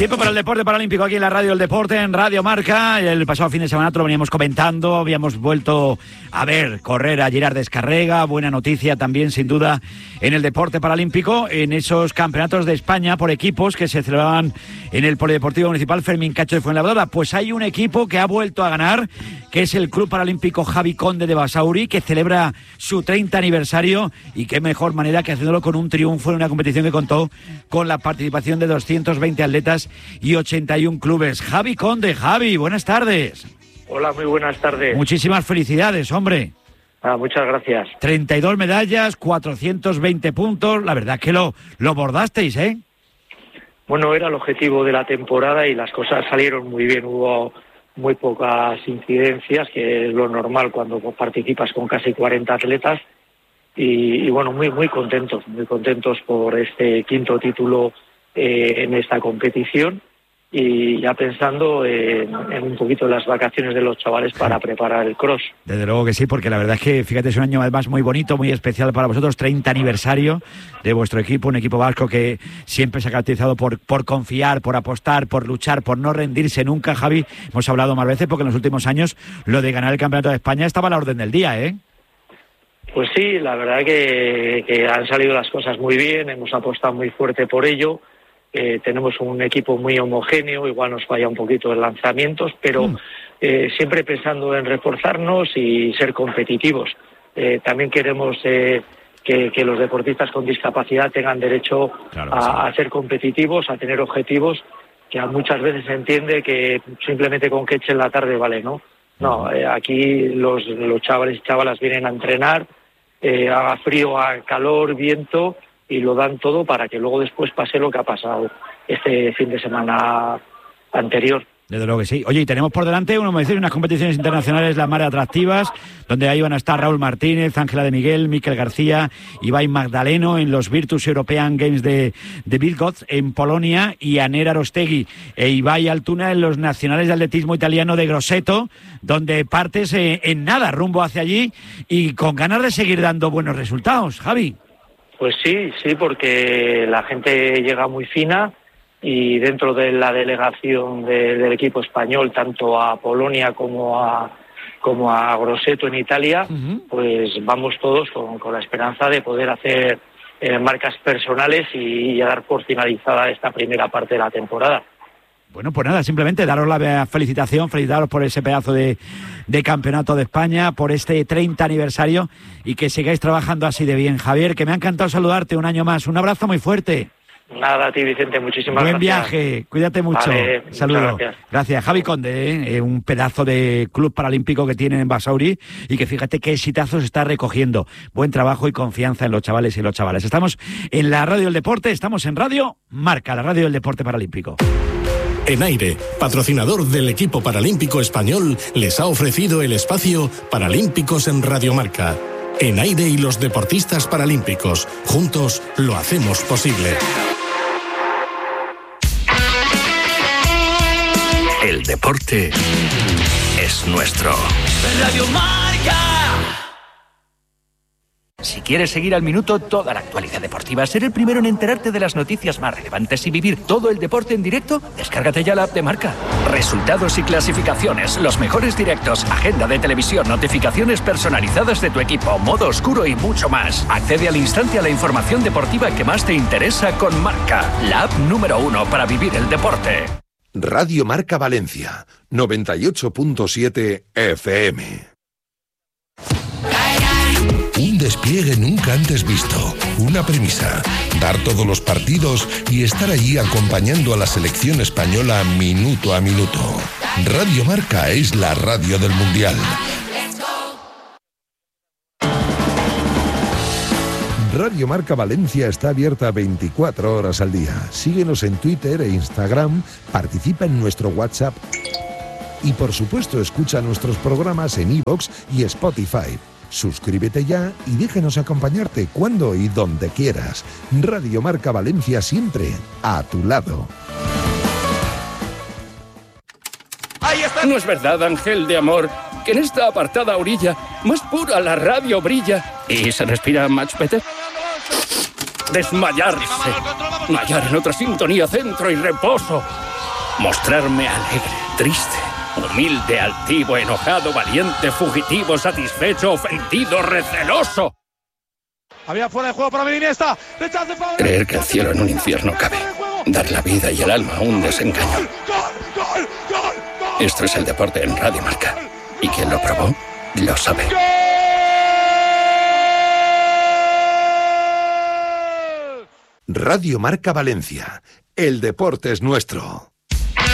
Tiempo para el deporte paralímpico aquí en la Radio del Deporte, en Radio Marca. El pasado fin de semana lo veníamos comentando, habíamos vuelto a ver correr a Gerard Descarrega. Buena noticia también, sin duda, en el deporte paralímpico, en esos campeonatos de España por equipos que se celebraban en el Polideportivo Municipal Fermín Cacho de Fuenlabrada. Pues hay un equipo que ha vuelto a ganar, que es el Club Paralímpico Javi Conde de Basauri, que celebra su 30 aniversario, y qué mejor manera que haciéndolo con un triunfo en una competición que contó con la participación de 220 atletas y 81 clubes. Javi Conde, Javi, buenas tardes. Hola, muy buenas tardes. Muchísimas felicidades, hombre. Muchas gracias. 32 medallas, 420 puntos, la verdad es que lo bordasteis, ¿eh? Bueno, era el objetivo de la temporada y las cosas salieron muy bien. Hubo muy pocas incidencias, que es lo normal cuando participas con casi 40 atletas. Y bueno, muy contentos por este quinto título en esta competición, y ya pensando en un poquito las vacaciones de los chavales para preparar el cross. Desde luego que sí, porque la verdad es que, fíjate, es un año además muy bonito, muy especial para vosotros, 30 aniversario de vuestro equipo, un equipo vasco que siempre se ha caracterizado por confiar, por apostar, por luchar, por no rendirse nunca. Javi, hemos hablado más veces porque en los últimos años lo de ganar el Campeonato de España estaba a la orden del día, ¿eh? Pues sí, la verdad que han salido las cosas muy bien, hemos apostado muy fuerte por ello. Tenemos un equipo muy homogéneo, igual nos falla un poquito en lanzamientos, pero siempre pensando en reforzarnos y ser competitivos. También queremos que los deportistas con discapacidad tengan derecho a ser competitivos, a tener objetivos, que muchas veces se entiende que simplemente con que echen la tarde vale, ¿no? No, aquí los chavales y chavalas vienen a entrenar, haga frío, haga calor, viento, y lo dan todo para que luego después pase lo que ha pasado este fin de semana anterior. Desde luego que sí. Oye, y tenemos por delante, unas competiciones internacionales las más atractivas, donde ahí van a estar Raúl Martínez, Ángela de Miguel, Miquel García, Ibai Magdaleno en los Virtus European Games de Bydgoszcz en Polonia, y Aner Arostegui e Ibai Altuna en los nacionales de atletismo italiano de Grosseto, donde partes en nada rumbo hacia allí y con ganas de seguir dando buenos resultados, Javi. Pues sí, porque la gente llega muy fina, y dentro de la delegación del equipo español, tanto a Polonia como a Grosseto en Italia, pues vamos todos con la esperanza de poder hacer marcas personales y dar por finalizada esta primera parte de la temporada. Bueno, pues nada, simplemente daros la felicitaros por ese pedazo de campeonato de España, por este 30 aniversario, y que sigáis trabajando así de bien. Javier, que me ha encantado saludarte un año más. Un abrazo muy fuerte. Nada, a ti, Vicente, muchísimas gracias. Buen viaje, cuídate mucho. Vale, saludos. Gracias. Javi Conde, un pedazo de club paralímpico que tiene en Basauri, y que fíjate qué exitazos está recogiendo. Buen trabajo y confianza en los chavales y los chavales. Estamos en la Radio del Deporte, estamos en Radio Marca, la radio del deporte paralímpico. En Aire, patrocinador del equipo paralímpico español, les ha ofrecido el espacio Paralímpicos en Radio Marca. En Aire y los deportistas paralímpicos, juntos lo hacemos posible. El deporte es nuestro. Radio Marca. Si quieres seguir al minuto toda la actualidad deportiva, ser el primero en enterarte de las noticias más relevantes y vivir todo el deporte en directo, descárgate ya la app de Marca. Resultados y clasificaciones, los mejores directos, agenda de televisión, notificaciones personalizadas de tu equipo, modo oscuro y mucho más. Accede al instante a la información deportiva que más te interesa con Marca, la app número 1 para vivir el deporte. Radio Marca Valencia, 98.7 FM. Un despliegue nunca antes visto, una premisa, dar todos los partidos y estar allí acompañando a la selección española minuto a minuto. Radio Marca es la radio del Mundial. Radio Marca Valencia está abierta 24 horas al día. Síguenos en Twitter e Instagram, participa en nuestro WhatsApp y, por supuesto, escucha nuestros programas en iVoox y Spotify. Suscríbete ya y déjanos acompañarte cuando y donde quieras. Radio Marca Valencia, siempre a tu lado. ¿No es verdad, ángel de amor, que en esta apartada orilla más pura la radio brilla y se respira much better? Desmayarse, mayar en otra sintonía, centro y reposo, Mostrarme alegre, triste, humilde, altivo, enojado, valiente, fugitivo, satisfecho, ofendido, receloso. Había fuera de juego para Iniesta. Creer que el cielo en un infierno cabe. Dar la vida y el alma a un desengaño. Esto es el deporte en Radio Marca. Y quien lo probó, lo sabe. Radio Marca Valencia. El deporte es nuestro.